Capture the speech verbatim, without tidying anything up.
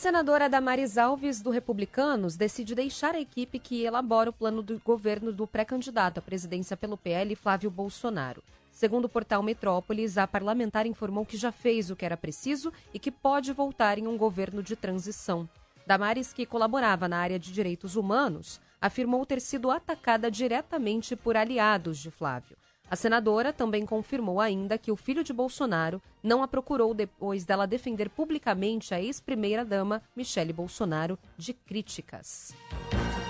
senadora Damares Alves, do Republicanos, decide deixar a equipe que elabora o plano do governo do pré-candidato à presidência pelo P L, Flávio Bolsonaro. Segundo o portal Metrópolis, a parlamentar informou que já fez o que era preciso e que pode voltar em um governo de transição. Damares, que colaborava na área de direitos humanos, afirmou ter sido atacada diretamente por aliados de Flávio. A senadora também confirmou ainda que o filho de Bolsonaro não a procurou depois dela defender publicamente a ex-primeira-dama, Michele Bolsonaro, de críticas.